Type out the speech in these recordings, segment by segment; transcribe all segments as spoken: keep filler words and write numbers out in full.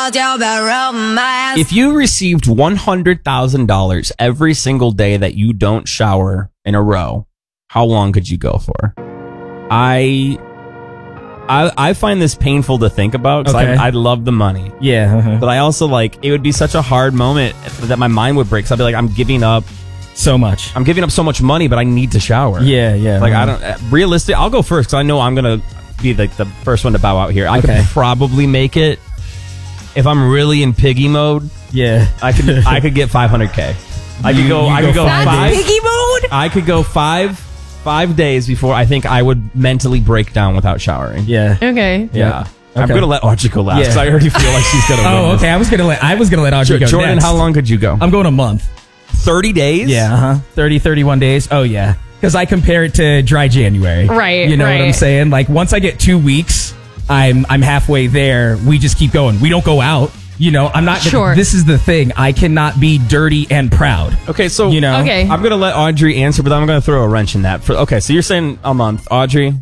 want your romance. If you received one hundred thousand dollars every single day that you don't shower in a row, how long could you go for? I I, I find this painful to think about because Okay. I, I love the money. Yeah. Uh-huh. But I also like, it would be such a hard moment that my mind would break. So I'd be like, I'm giving up so much. I'm giving up so much money, but I need to shower. Yeah, yeah. Like, uh-huh. I don't, realistic, I'll go first because I know I'm going to be like the first one to bow out here. I Okay. could probably make it if I'm really in piggy mode. Yeah. I could, I could get five hundred K. I could You- go, you I go could go five five. days? Piggy mode? I could go five, five days before I think I would mentally break down without showering. Yeah. Okay. Yeah. I'm Okay. going to let Audrey go last because Yeah. I already feel like she's going to win Oh, this. okay. I was gonna let I was gonna let Audrey Sure, go Jordan, next. how long could you go? I'm going a month. thirty days? Yeah, uh-huh. thirty, thirty-one days. Oh, yeah. Because I compare it to dry January. Right, You know what I'm right. saying? Like, once I get two weeks, I'm I'm halfway there. We just keep going. We don't go out. You know, I'm not. Sure. This is the thing. I cannot be dirty and proud. Okay, so You know? Okay. I'm gonna let Audrey answer, but then I'm gonna throw a wrench in that. For okay, so you're saying a month, Audrey?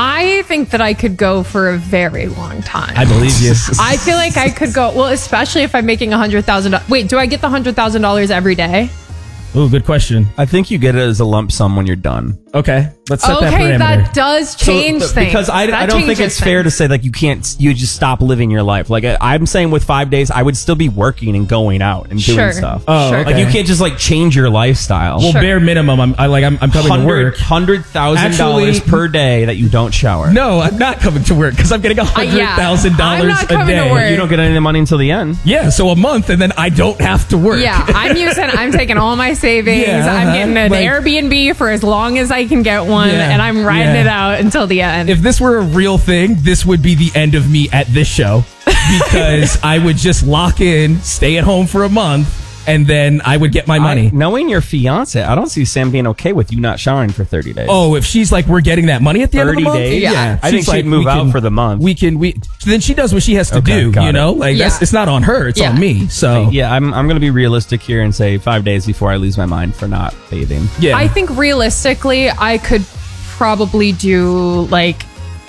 I think that I could go for a very long time. I believe you. I feel like I could go, well, especially if I'm making a hundred thousand. Wait, do I get the hundred thousand dollars every day? Ooh, good question. I think you get it as a lump sum when you're done. Okay, let's set that Okay, parameter. that does change So, th- things. because I, That I don't think changes it's fair to things. say like you can't you just stop living your life. Like I, I'm saying with five days, I would still be working and going out and doing Sure. stuff. Oh, Sure. Like okay. you can't just like change your lifestyle. well, Sure. bare minimum. I'm I, like I'm, I'm coming to work. Hundred thousand dollars Actually- per day that you don't shower. No, I'm not coming to work because I'm getting a Uh, hundred yeah. thousand I'm dollars not a coming to day. work. You don't get any money until the end. Yeah, so a month and then I don't have to work. Yeah, I'm using. I'm taking all my savings. Yeah, I'm uh-huh. getting an Like- Airbnb for as long as I can get one, Yeah, and I'm riding yeah. it out until the end. If this were a real thing, this would be the end of me at this show because I would just lock in, stay at home for a month, and then I would get my money. I- knowing your fiance, I don't see Sam being okay with you not showering for thirty days. Oh, if she's like, we're getting that money at the end of the thirty month? days? Yeah. I think She's she'd move we out can- for the month. We can, we, then she does what she has to Okay, do, got you it. know? Like, that's, Yeah. it's not on her, it's Yeah. on me. So, Yeah, I'm I'm gonna be realistic here and say five days before I lose my mind for not bathing. yeah. I think realistically, I could probably do like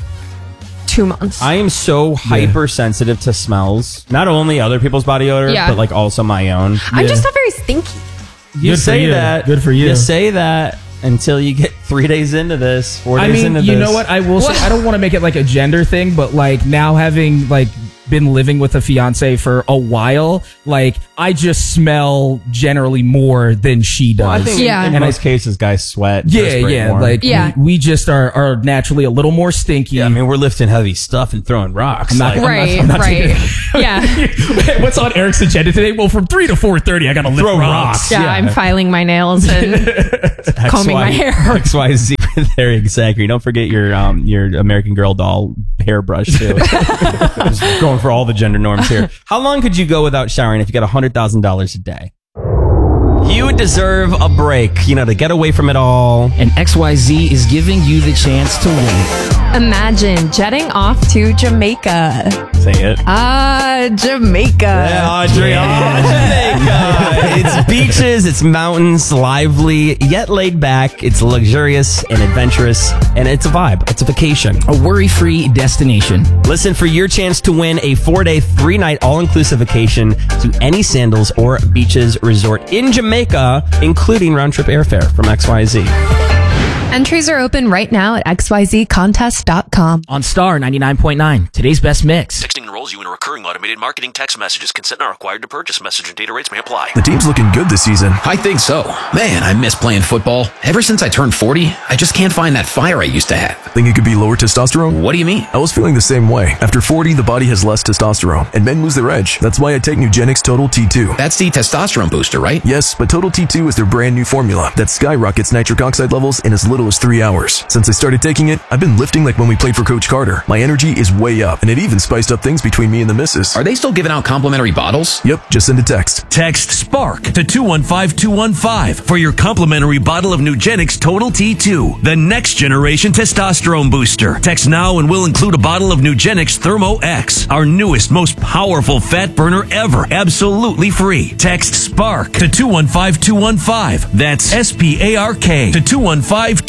two months. I am so hypersensitive to smells. Not only other people's body odor, Yeah. but like also my own. I'm Yeah. just not very stinky. You Good for say you. that. Good for you. You say that until you get three days into this, four I days mean, into you this. know what? I will say, What? I don't want to make it like a gender thing, but like now having like been living with a fiance for a while, like I just smell generally more than she does. Well, I think Yeah. in And I- most cases, guys sweat. yeah, perspirate yeah. more. Like Yeah. We, we just are, are naturally a little more stinky. yeah, I mean, we're lifting heavy stuff and throwing rocks. I'm not Like, gonna- Right, I'm not right. Yeah. What's on Eric's agenda today? Well, from three to four thirty, I gotta lift Throw rocks. rocks. Yeah, Yeah. I'm filing my nails and combing my hair. X Y Z. There, exactly. Don't forget your um your American Girl doll hairbrush too. Just going for all the gender norms here. How long could you go without showering if you got a hundred thousand dollars a day? You deserve a break, you know, to get away from it all. And X Y Z is giving you the chance to win. Imagine jetting off to Jamaica. Say it. Ah, Jamaica. Yeah, Audrey. Oh, Jamaica. It's beaches, it's mountains, lively, yet laid back. It's luxurious and adventurous, and it's a vibe. It's a vacation. A worry-free destination. Listen for your chance to win a four-day, three-night all-inclusive vacation to any Sandals or Beaches resort in Jamaica, including round-trip airfare from X Y Z. Entries are open right now at x y z contest dot com. On Star ninety-nine point nine, today's best mix. Texting enrolls you in a recurring automated marketing text messages. Consent not required to purchase. Message and data rates may apply. The team's looking good this season. I think so. Man, I miss playing football. Ever since I turned forty, I just can't find that fire I used to have. Think it could be lower testosterone? What do you mean? I was feeling the same way. After forty, the body has less testosterone, and men lose their edge. That's why I take Nugenix Total T two. That's the testosterone booster, right? Yes, but Total T two is their brand new formula that skyrockets nitric oxide levels in as little as three hours. Since I started taking it, I've been lifting like when we played for Coach Carter. My energy is way up, and it even spiced up things between me and the missus. Are they still giving out complimentary bottles? Yep, just send a text. Text SPARK to two one five two one five for your complimentary bottle of Nugenix Total T two, the next generation testosterone booster. Text now and we'll include a bottle of Nugenix Thermo X, our newest, most powerful fat burner ever, absolutely free. Text SPARK to two one five two one five. That's S P A R K to two one five two one five.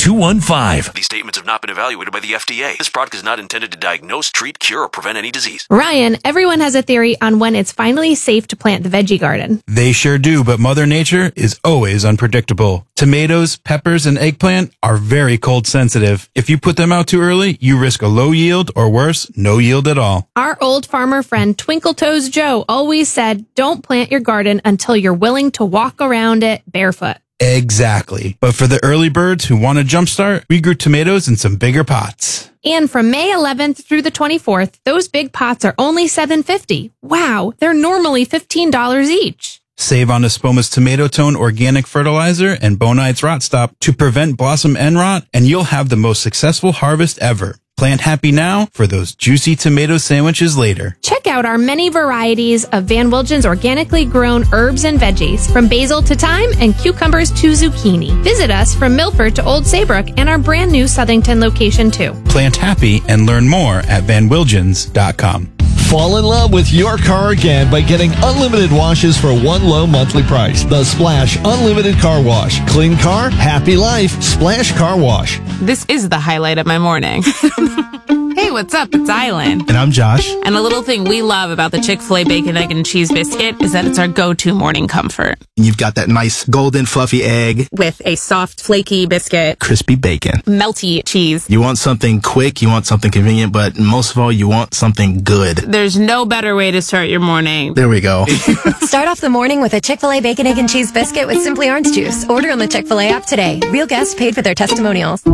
two one five. These statements have not been evaluated by the F D A. This product is not intended to diagnose, treat, cure, or prevent any disease. Ryan, everyone has a theory on when it's finally safe to plant the veggie garden. They sure do, but Mother Nature is always unpredictable. Tomatoes, peppers, and eggplant are very cold sensitive. If you put them out too early, you risk a low yield or worse, no yield at all. Our old farmer friend Twinkle Toes Joe always said, don't plant your garden until you're willing to walk around it barefoot. Exactly. But for the early birds who want a jumpstart, we grew tomatoes in some bigger pots. And from May eleventh through the twenty-fourth, those big pots are only seven dollars and fifty cents. Wow, they're normally fifteen dollars each. Save on Espoma's Tomato Tone Organic Fertilizer and Bonides Rot Stop to prevent blossom end rot, and you'll have the most successful harvest ever. Plant happy now for those juicy tomato sandwiches later. Check out our many varieties of Van Wilgen's organically grown herbs and veggies, from basil to thyme and cucumbers to zucchini. Visit us from Milford to Old Saybrook and our brand new Southington location too. Plant happy and learn more at van wilgens dot com. Fall in love with your car again by getting unlimited washes for one low monthly price. The Splash Unlimited Car Wash. Clean car, happy life. Splash Car Wash. This is the highlight of my morning. Hey, what's up? It's Island. And I'm Josh. And a little thing we love about the Chick-fil-A Bacon, Egg, and Cheese Biscuit is that it's our go-to morning comfort. You've got that nice golden fluffy egg with a soft flaky biscuit, crispy bacon, melty cheese. You want something quick, you want something convenient, but most of all, you want something good. There's no better way to start your morning. There we go. Start off the morning with a Chick-fil-A Bacon, Egg, and Cheese Biscuit with Simply Orange Juice. Order on the Chick-fil-A app today. Real guests paid for their testimonials.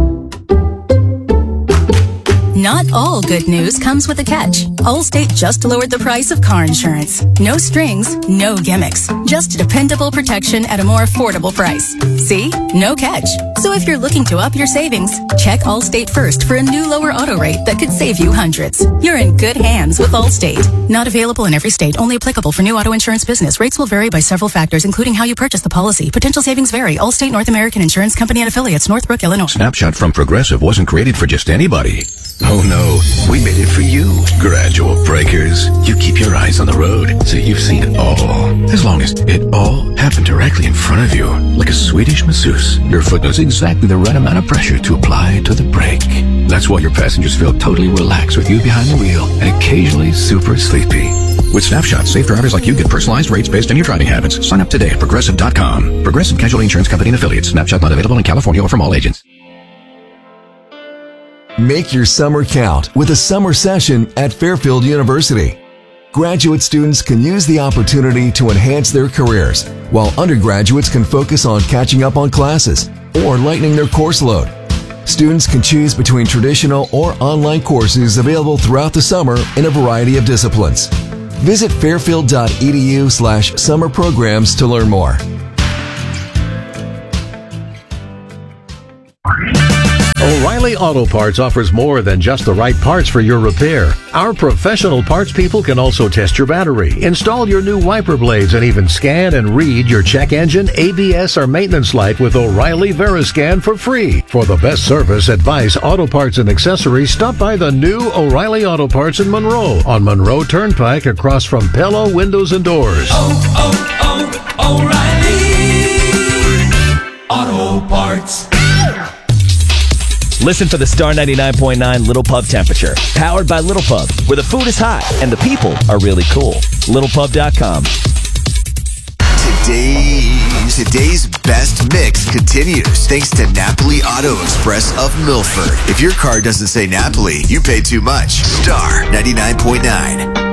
Not all good news comes with a catch. Allstate just lowered the price of car insurance. No strings, no gimmicks. Just dependable protection at a more affordable price. See? No catch. So if you're looking to up your savings, check Allstate first for a new lower auto rate that could save you hundreds. You're in good hands with Allstate. Not available in every state. Only applicable for new auto insurance business. Rates will vary by several factors, including how you purchase the policy. Potential savings vary. Allstate North American Insurance Company and affiliates, Northbrook, Illinois. Snapshot from Progressive wasn't created for just anybody. Oh no, we made it for you. Gradual breakers. You keep your eyes on the road, so you've seen it all. As long as it all happened directly in front of you, like a Swedish masseuse, your foot knows exactly the right amount of pressure to apply to the brake. That's why your passengers feel totally relaxed with you behind the wheel and occasionally super sleepy. With Snapshot, safe drivers like you get personalized rates based on your driving habits. Sign up today at Progressive dot com. Progressive Casualty Insurance Company and affiliates. Snapshot not available in California or from all agents. Make your summer count with a summer session at Fairfield University. Graduate students can use the opportunity to enhance their careers, while undergraduates can focus on catching up on classes or lightening their course load. Students can choose between traditional or online courses available throughout the summer in a variety of disciplines. Visit fairfield.edu slash summer programs to learn more. O'Reilly Auto Parts offers more than just the right parts for your repair. Our professional parts people can also test your battery, install your new wiper blades, and even scan and read your check engine, A B S, or maintenance light with O'Reilly Veriscan for free. For the best service, advice, auto parts, and accessories, stop by the new O'Reilly Auto Parts in Monroe on Monroe Turnpike across from Pello Windows and Doors. Oh, oh, oh, O'Reilly Auto Parts. Listen for the Star ninety-nine point nine Little Pub Temperature, powered by Little Pub, where the food is hot and the people are really cool. little pub dot com. Today's, today's best mix continues thanks to Napoli Auto Express of Milford. If your car doesn't say Napoli, you pay too much. Star ninety-nine point nine.